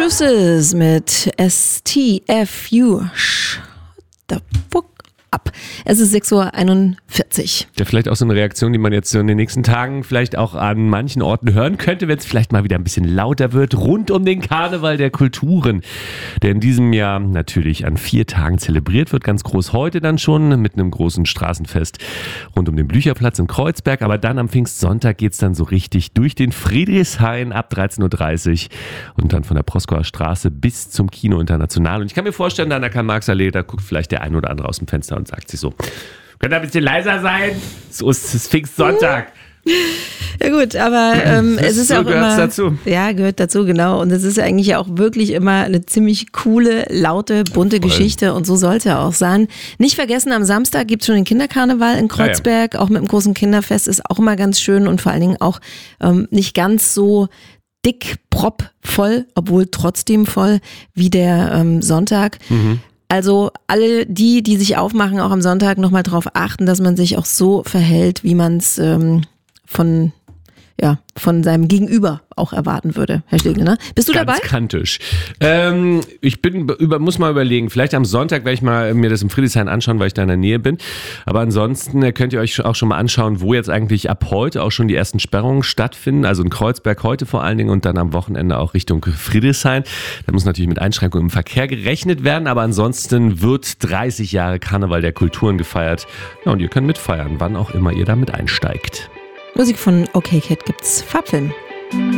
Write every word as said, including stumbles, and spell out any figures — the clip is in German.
Roosters mit S T F U. Shut the fuck up. Es ist sechs Uhr einundvierzig. Ja, vielleicht auch so eine Reaktion, die man jetzt so in den nächsten Tagen vielleicht auch an manchen Orten hören könnte, wenn es vielleicht mal wieder ein bisschen lauter wird, rund um den Karneval der Kulturen, der in diesem Jahr natürlich an vier Tagen zelebriert wird, ganz groß heute dann schon mit einem großen Straßenfest rund um den Blücherplatz in Kreuzberg, aber dann am Pfingstsonntag geht es dann so richtig durch den Friedrichshain ab dreizehn Uhr dreißig und dann von der Proskauer Straße bis zum Kino International. Und ich kann mir vorstellen, da an der Karl-Marx-Allee, da guckt vielleicht der ein oder andere aus dem Fenster und sagt sich so, könnt ihr ein bisschen leiser sein? So ist es Pfingstsonntag. Ja gut, aber ähm, es ist so auch immer... dazu. Ja, gehört dazu, genau. Und es ist eigentlich auch wirklich immer eine ziemlich coole, laute, bunte Voll. Geschichte und so soll es ja auch sein. Nicht vergessen, am Samstag gibt es schon den Kinderkarneval in Kreuzberg, ja, ja. Auch mit dem großen Kinderfest, ist auch immer ganz schön und vor allen Dingen auch ähm, nicht ganz so dick, propvoll, obwohl trotzdem voll wie der ähm, Sonntag. Mhm. Also alle die, die sich aufmachen, auch am Sonntag nochmal drauf achten, dass man sich auch so verhält, wie man es ähm, von, ja, von seinem Gegenüber auch erwarten würde, Herr Schlegel, ne? Bist du Ganz dabei? Kantisch. Ähm, ich bin über, muss mal überlegen, vielleicht am Sonntag werde ich mal mir das im Friedrichshain anschauen, weil ich da in der Nähe bin. Aber ansonsten könnt ihr euch auch schon mal anschauen, wo jetzt eigentlich ab heute auch schon die ersten Sperrungen stattfinden. Also in Kreuzberg heute vor allen Dingen und dann am Wochenende auch Richtung Friedrichshain. Da muss natürlich mit Einschränkungen im Verkehr gerechnet werden, aber ansonsten wird dreißig Jahre Karneval der Kulturen gefeiert. Ja, und ihr könnt mitfeiern, wann auch immer ihr damit einsteigt. Musik von OK Kid gibt's. Farbfilm.